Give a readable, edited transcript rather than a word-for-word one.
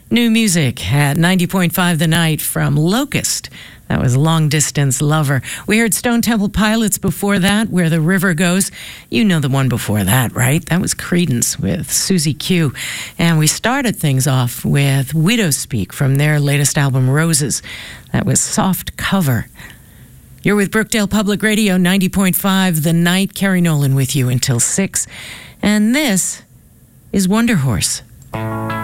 New music at 90.5 The Night from Locust. That was Long Distance Lover. We heard Stone Temple Pilots before that, Where the River Goes. You know the one before that, right? That was Creedence with Susie Q. And we started things off with Widows Speak from their latest album, Roses. That was Soft Cover. You're with Brookdale Public Radio, 90.5 The Night. Carrie Nolan with you until 6. And this is Wonder Horse.